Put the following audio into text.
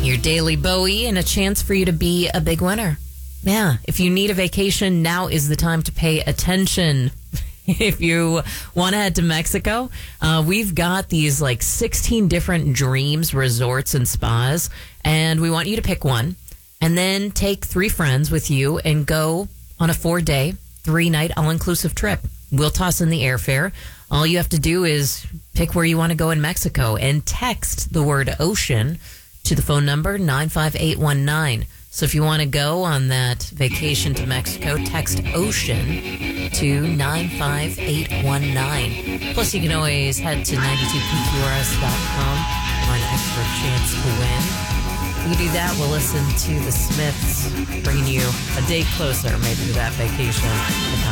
Your daily Bowie and a chance for you to be a big winner. Yeah, if you need a vacation, now is the time to pay attention. If you want to head to Mexico, we've got these like 16 different dreams, resorts, and spas, and we want you to pick one and then take 3 friends with you and go on a 4-day, 3-night all-inclusive trip. We'll toss in the airfare. All you have to do is pick where you want to go in Mexico and text the word ocean to the phone number 95819. So if you want to go on that vacation to Mexico, text ocean to 95819. Plus, you can always head to 92pqrs.com for an extra chance to win. You do that, we'll listen to the Smiths, bringing you a day closer maybe to that vacation.